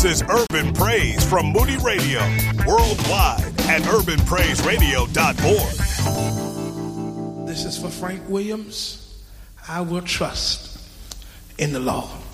This is Urban Praise from Moody Radio, worldwide at urbanpraiseradio.org. This is for Frank Williams. I will trust in the Lord.